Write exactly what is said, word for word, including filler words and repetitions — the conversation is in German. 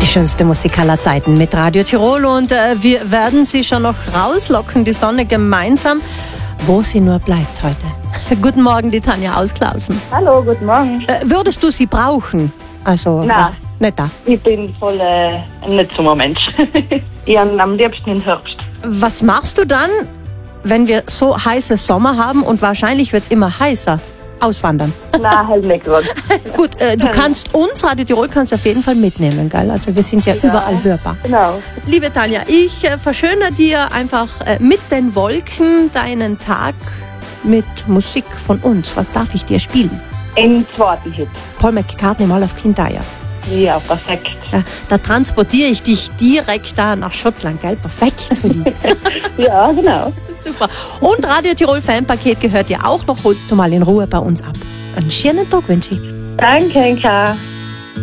schönste Musik aller Zeiten mit Radio Tirol und äh, wir werden Sie schon noch rauslocken, die Sonne gemeinsam, wo sie nur bleibt heute. Guten Morgen, die Tanja aus Klausen. Hallo, guten Morgen. Äh, würdest du sie brauchen? Also, Nein. Äh, nicht da. Ich bin voll äh, ein nicht Sommermensch. Ich habe am liebsten im Herbst. Was machst du dann, wenn wir so heiße Sommer haben und wahrscheinlich wird es immer heißer? Auswandern. Nein, halt nicht gut. Gut, äh, du kannst uns, Radio Tirol, kannst auf jeden Fall mitnehmen, gell? Also wir sind ja, ja überall hörbar. Genau. Liebe Tanja, ich äh, verschönere dir einfach äh, mit den Wolken deinen Tag mit Musik von uns. Was darf ich dir spielen? Im zweiten Hit. Paul McCartney, mal auf Kindaya. Ja, perfekt. Ja, da transportiere ich dich direkt da nach Schottland, gell? Perfekt für dich. Ja, genau. Super. Und Radio Tirol Fanpaket gehört dir auch noch. Holst du mal in Ruhe bei uns ab. Einen schönen Tag wünsche ich. Danke, Inka.